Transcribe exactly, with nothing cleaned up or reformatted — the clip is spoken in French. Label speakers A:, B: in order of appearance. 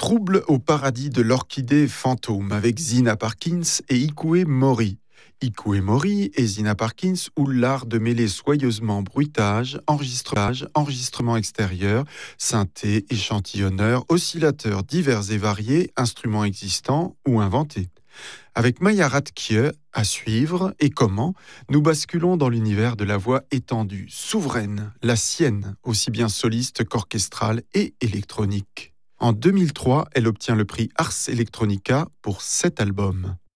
A: Trouble au paradis de l'orchidée fantôme avec Zina Parkins et Ikue Mori. Ikue Mori et Zina Parkins ont l'art de mêler soigneusement bruitage, enregistrage, enregistrement extérieur, synthé, échantillonneur, oscillateurs divers et variés, instruments existants ou inventés. Avec Maya Radke à suivre et comment, nous basculons dans l'univers de la voix étendue, souveraine, la sienne, aussi bien soliste qu'orchestrale et électronique. En deux mille trois, elle obtient le prix Ars Electronica pour cet album.